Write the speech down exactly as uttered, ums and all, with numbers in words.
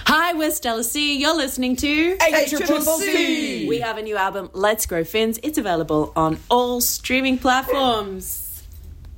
Hi, we're Stella C. You're listening to A Triple C. We have a new album, Let's Grow Fins. It's available on all streaming platforms.